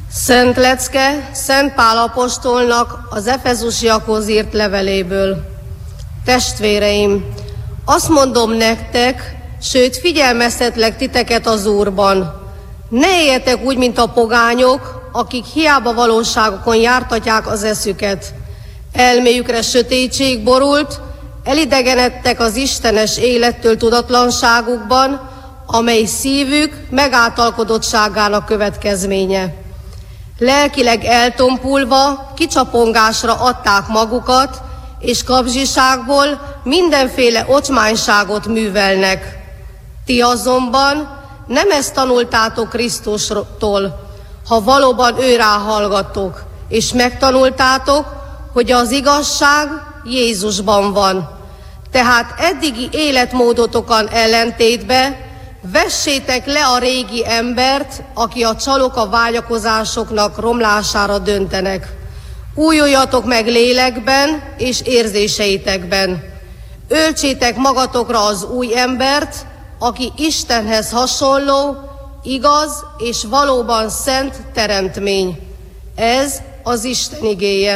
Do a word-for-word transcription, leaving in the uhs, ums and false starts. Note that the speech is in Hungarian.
Szent lecke Szent Pál apostolnak az Efezusiakhoz írt leveléből. Testvéreim, azt mondom nektek, sőt figyelmeztetlek titeket az Úrban. Ne éljetek úgy, mint a pogányok, akik hiába valóságokon jártatják az eszüket. Elméjükre sötétség borult, elidegenedtek az istenes élettől tudatlanságukban, amely szívük megáltalkodottságának következménye. Lelkileg eltompulva kicsapongásra adták magukat, és kapzsiságból mindenféle ocsmányságot művelnek. Ti azonban nem ezt tanultátok Krisztustól, ha valóban őrá hallgattok, és megtanultátok, hogy az igazság Jézusban van. Tehát eddigi életmódotokon ellentétbe vessétek le a régi embert, aki a csalók a vágyakozásoknak romlására döntenek. Újuljatok meg lélekben és érzéseitekben. Öltsétek magatokra az új embert, aki Istenhez hasonló, igaz és valóban szent teremtmény. Ez az Isten igéje.